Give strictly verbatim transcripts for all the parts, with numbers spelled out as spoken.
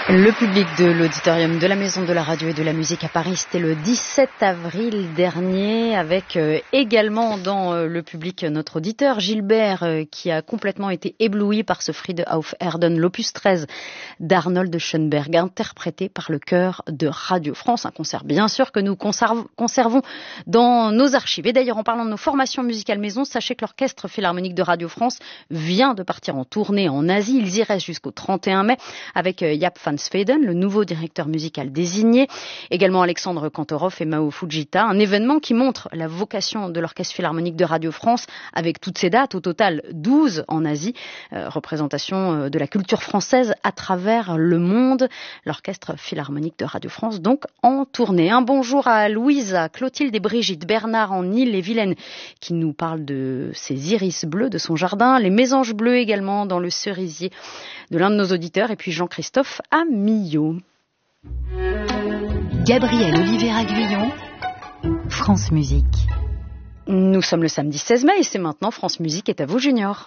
Le public de l'auditorium de la Maison de la Radio et de la Musique à Paris, c'était le dix-sept avril dernier, avec euh, également dans euh, le public notre auditeur Gilbert, euh, qui a complètement été ébloui par ce Friede auf Erden, l'opus treize d'Arnold Schoenberg, interprété par le chœur de Radio France. Un concert, bien sûr, que nous conserv- conservons dans nos archives. Et d'ailleurs, en parlant de nos formations musicales maison, sachez que l'Orchestre Philharmonique de Radio France vient de partir en tournée en Asie. Ils y restent jusqu'au trente et un mai avec euh, Jaap van Zweden, le nouveau directeur musical désigné, également Alexandre Kantorov et Mao Fujita, un événement qui montre la vocation de l'Orchestre Philharmonique de Radio France avec toutes ces dates, au total douze en Asie, euh, représentation euh, de la culture française à travers le monde. L'Orchestre Philharmonique de Radio France donc en tournée. Un bonjour à Louisa, Clotilde et Brigitte, Bernard en Ille-et-Vilaine qui nous parle de ses iris bleus de son jardin, les mésanges bleus également dans le cerisier de l'un de nos auditeurs, et puis Jean-Christophe à Millau. Gabriel Oliveira-Guyon, France Musique. Nous sommes le samedi seize mai et c'est maintenant France Musique est à vous, Junior.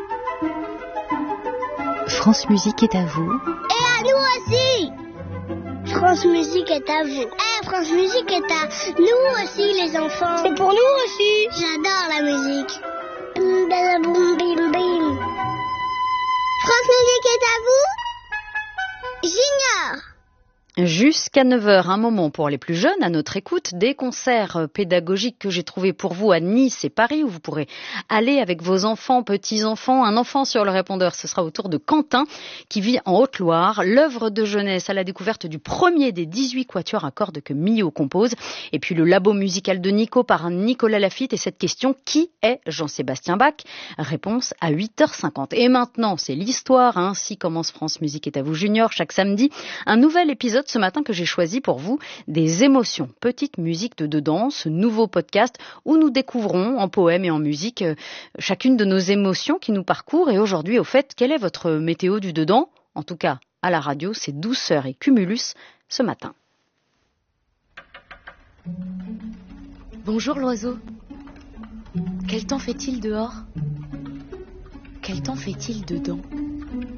France Musique est à vous. Et à nous aussi. France Musique est à vous. Eh, France Musique est à nous aussi, les enfants. C'est pour nous aussi. J'adore la musique. Bim, bada, boum, bim, bim. France Musique est à vous. Junior. Jusqu'à neuf heures, un moment pour les plus jeunes à notre écoute, des concerts pédagogiques que j'ai trouvés pour vous à Nice et Paris, où vous pourrez aller avec vos enfants, petits-enfants. Un enfant sur le répondeur, ce sera au tour de Quentin, qui vit en Haute-Loire. L'œuvre de jeunesse à la découverte du premier des dix-huit quatuors à cordes que Millau compose. Et puis le labo musical de Nico par Nicolas Lafitte et cette question, qui est Jean-Sébastien Bach? Réponse à huit heures cinquante. Et maintenant, c'est l'histoire, ainsi commence France Musique est à vous, Junior, chaque samedi. Un nouvel épisode ce matin que j'ai choisi pour vous, des émotions, petite musique de dedans, ce nouveau podcast où nous découvrons en poème et en musique euh, chacune de nos émotions qui nous parcourent. Et aujourd'hui, au fait, quelle est votre météo du dedans? En tout cas, à la radio, c'est douceur et cumulus ce matin. Bonjour l'oiseau. Quel temps fait-il dehors? Quel temps fait-il dedans?